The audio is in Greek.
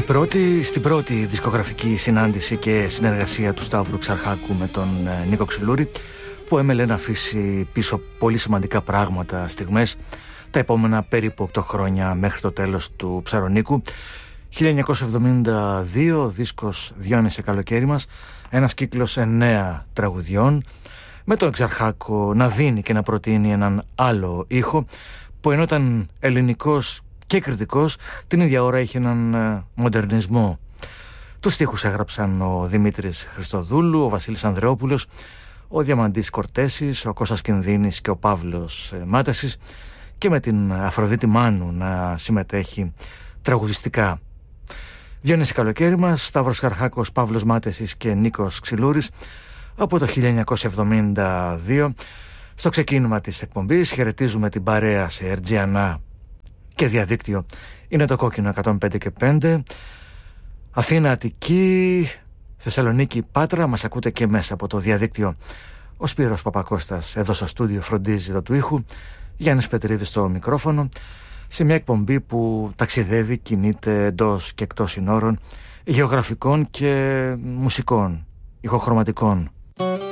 Στην πρώτη δισκογραφική συνάντηση και συνεργασία του Σταύρου Ξαρχάκου με τον Νίκο Ξυλούρη, που έμελε να αφήσει πίσω πολύ σημαντικά πράγματα, στιγμές, τα επόμενα περίπου 8 χρόνια μέχρι το τέλος του Ψαρονίκου. 1972, δίσκος «Διόνυσε καλοκαίρι μας», ένας κύκλος 9 τραγουδιών, με τον Ξαρχάκο να δίνει και να προτείνει έναν άλλο ήχο, που ενώ ήταν ελληνικός και κριτικός, την ίδια ώρα είχε έναν μοντερνισμό. Τους στίχους έγραψαν ο Δημήτρης Χριστοδούλου, ο Βασίλης Ανδρεόπουλος, ο Διαμαντής Κορτέσης, ο Κώστας Κινδύνης και ο Παύλος Μάτασης, και με την Αφροδίτη Μάνου να συμμετέχει τραγουδιστικά. Διόνυσε καλοκαίρι μας, Σταύρος Ξαρχάκος, Παύλος Μάτασης και Νίκος Ξυλούρης, από το 1972. Στο ξεκίνημα της εκπομπής χαιρετίζουμε την παρέα σε RGNA και διαδίκτυο. Είναι το Κόκκινο 105 και 5, Αθήνα, Αττική, Θεσσαλονίκη, Πάτρα. Μας ακούτε και μέσα από το διαδίκτυο. Ο Σπύρος Παπακώστας εδώ στο στούντιο φροντίζει το του ήχου, Γιάννης Πετρίδης στο μικρόφωνο, σε μια εκπομπή που ταξιδεύει, κινείται εντός και εκτός συνόρων, γεωγραφικών και μουσικών, ηχοχρωματικών.